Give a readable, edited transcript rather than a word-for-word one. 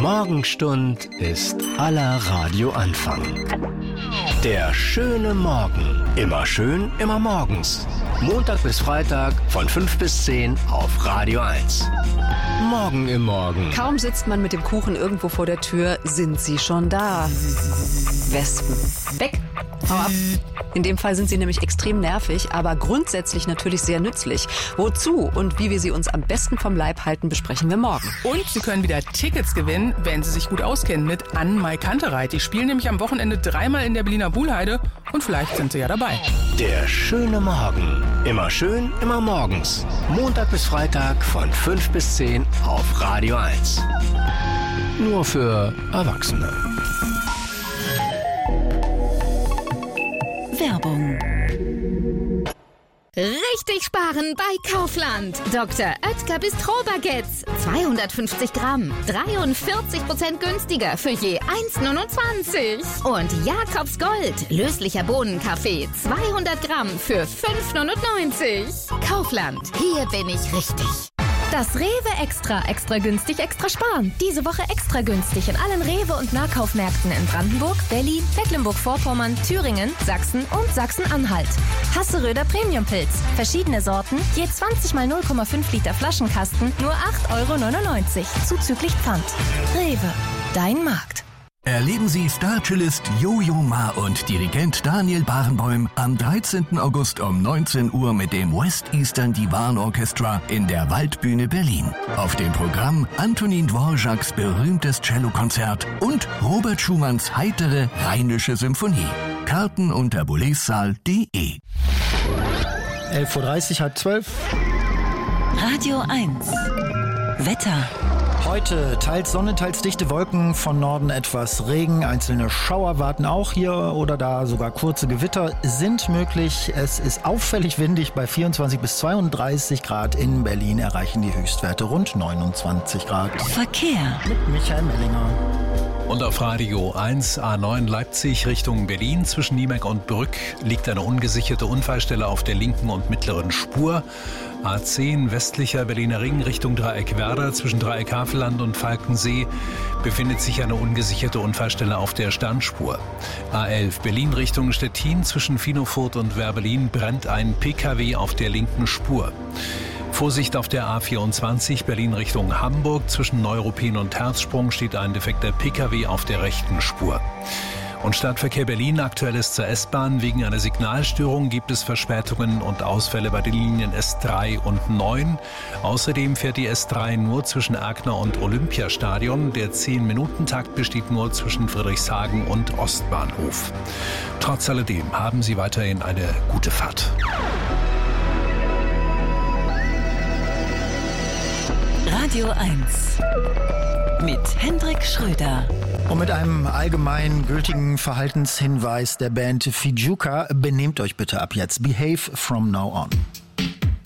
Morgenstund ist aller Radioanfang. Der schöne Morgen. Immer schön, immer morgens. Montag bis Freitag von 5 bis 10 auf Radio 1. Morgen im Morgen. Kaum sitzt man mit dem Kuchen irgendwo vor der Tür, sind sie schon da. Wespen. Weg. Hau ab. In dem Fall sind sie nämlich extrem nervig, aber grundsätzlich natürlich sehr nützlich. Wozu und wie wir sie uns am besten vom Leib halten, besprechen wir morgen. Und Sie können wieder Tickets gewinnen, wenn Sie sich gut auskennen mit Ann-Mai Kantereit. Die spielen nämlich am Wochenende 3-mal in der Berliner Buhlheide und vielleicht sind Sie ja dabei. Der schöne Morgen. Immer schön, immer morgens. Montag bis Freitag von 5 bis 10 auf Radio 1. Nur für Erwachsene. Werbung. Richtig sparen bei Kaufland. Dr. Oetker Bistro-Baguettes. 250 Gramm. 43% günstiger für je 1,29. Und Jakobs Gold. Löslicher Bohnenkaffee. 200 Gramm für 5,99. Kaufland. Hier bin ich richtig. Das Rewe Extra. Extra günstig, extra sparen. Diese Woche extra günstig in allen Rewe- und Nahkaufmärkten in Brandenburg, Berlin, Mecklenburg-Vorpommern, Thüringen, Sachsen und Sachsen-Anhalt. Hasseröder Premiumpilz. Verschiedene Sorten, je 20 mal 0,5 Liter Flaschenkasten, nur 8,99 € zuzüglich Pfand. Rewe, dein Markt. Erleben Sie Star-Cellist Jojo Ma und Dirigent Daniel Barenboim am 13. August um 19 Uhr mit dem West Eastern Divan Orchestra in der Waldbühne Berlin. Auf dem Programm Antonin Dvořáks berühmtes Cellokonzert und Robert Schumanns heitere Rheinische Symphonie. Karten unter boulezsaal.de. 11:30 Uhr, 11:30. Radio 1. Wetter. Heute teils Sonne, teils dichte Wolken, von Norden etwas Regen, einzelne Schauer warten auch hier oder da, sogar kurze Gewitter sind möglich. Es ist auffällig windig bei 24 bis 32 Grad. In Berlin erreichen die Höchstwerte rund 29 Grad. Verkehr. Mit Michael Mellinger. Und auf Radio 1 A9 Leipzig Richtung Berlin zwischen Niemeck und Brück liegt eine ungesicherte Unfallstelle auf der linken und mittleren Spur. A10 westlicher Berliner Ring Richtung Dreieck Werder zwischen Dreieck Havelland und Falkensee befindet sich eine ungesicherte Unfallstelle auf der Standspur. A11 Berlin Richtung Stettin zwischen Finofurt und Werbelin brennt ein PKW auf der linken Spur. Vorsicht auf der A24 Berlin Richtung Hamburg. Zwischen Neuruppin und Herzsprung steht ein defekter PKW auf der rechten Spur. Und Stadtverkehr Berlin, Aktuelles zur S-Bahn. Wegen einer Signalstörung gibt es Verspätungen und Ausfälle bei den Linien S3 und 9. Außerdem fährt die S3 nur zwischen Erkner und Olympiastadion. Der 10-Minuten-Takt besteht nur zwischen Friedrichshagen und Ostbahnhof. Trotz alledem haben Sie weiterhin eine gute Fahrt. Radio 1 mit Hendrik Schröder. Und mit einem allgemein gültigen Verhaltenshinweis der Band Fijuka: benehmt euch bitte ab jetzt. Behave from now on.